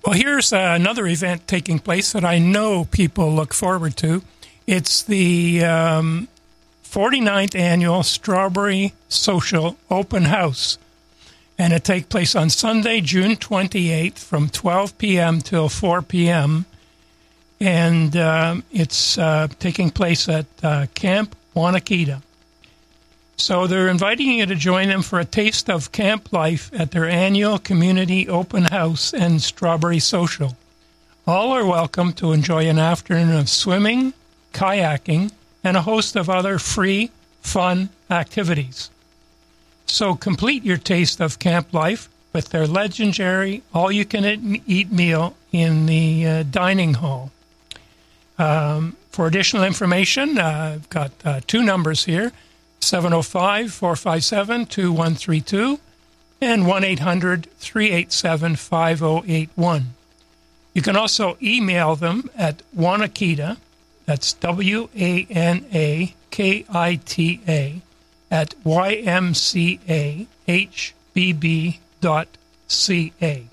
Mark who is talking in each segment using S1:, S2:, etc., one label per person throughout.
S1: Well, here's another event taking place that I know people look forward to. It's the 49th Annual Strawberry Social Open House. And it takes place on Sunday, June 28th from 12 p.m. till 4 p.m. And it's taking place at Camp Wanakita. So they're inviting you to join them for a taste of camp life at their annual community open house and strawberry social. All are welcome to enjoy an afternoon of swimming, kayaking, and a host of other free, fun activities. So complete your taste of camp life with their legendary all-you-can-eat meal in the dining hall. For additional information, I've got two numbers here, 705-457-2132 and 1-800-387-5081. You can also email them at Wanakita, that's WANAKITA, at ymcahbb.ca.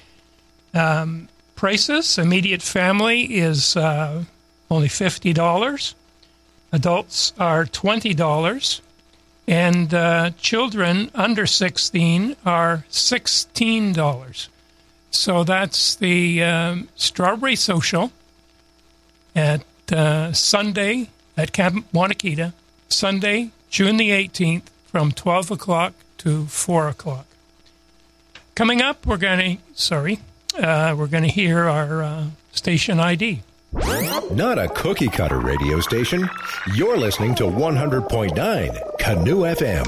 S1: Prices, immediate family is only $50. Adults are $20, and children under 16 are $16. So that's the Strawberry Social at Sunday at Camp Wanakita, Sunday, June the 18th, from 12 o'clock to 4 o'clock. Coming up, we're going to hear our station ID.
S2: Not a cookie-cutter radio station. You're listening to 100.9 Canoe FM.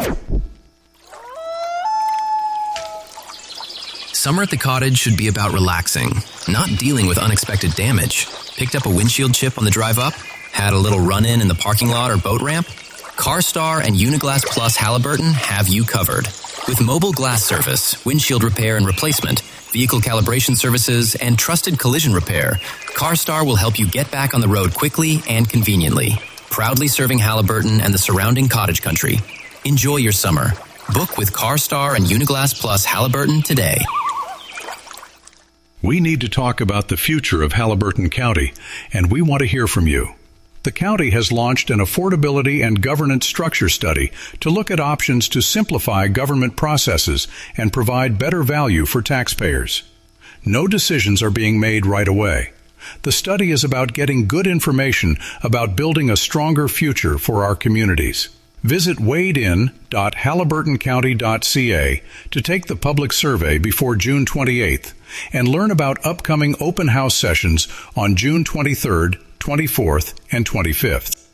S3: Summer at the cottage should be about relaxing, not dealing with unexpected damage. Picked up a windshield chip on the drive up? Had a little run-in in the parking lot or boat ramp? CarStar and Uniglass Plus Halliburton have you covered. With mobile glass service, windshield repair and replacement, vehicle calibration services, and trusted collision repair, CarStar will help you get back on the road quickly and conveniently. Proudly serving Halliburton and the surrounding cottage country. Enjoy your summer. Book with CarStar and Uniglass Plus Halliburton today.
S4: We need to talk about the future of Halliburton County, and we want to hear from you. The county has launched an affordability and governance structure study to look at options to simplify government processes and provide better value for taxpayers. No decisions are being made right away. The study is about getting good information about building a stronger future for our communities. Visit wadein.halliburtoncounty.ca to take the public survey before June 28th and learn about upcoming open house sessions on June 23rd, 24th, and 25th.